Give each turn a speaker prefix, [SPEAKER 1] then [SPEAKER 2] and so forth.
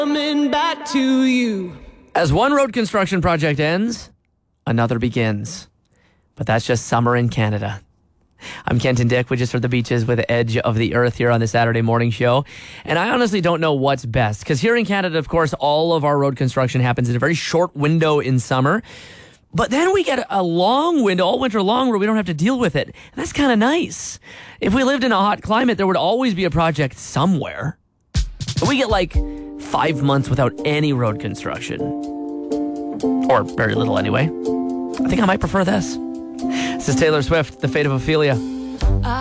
[SPEAKER 1] Coming back to you.
[SPEAKER 2] As one road construction project ends, another begins. But that's just summer in Canada. I'm Kenton Dick. We just heard the Beaches with Edge of the Earth here on the Saturday morning show. And I honestly don't know what's best. Because here in Canada, of course, all of our road construction happens in a very short window in summer. But then we get a long window, all winter long, where we don't have to deal with it. And that's kind of nice. If we lived in a hot climate, there would always be a project somewhere. But we get like 5 months without any road construction. Or very little anyway. I think I might prefer this. This is Taylor Swift, The Fate of Ophelia.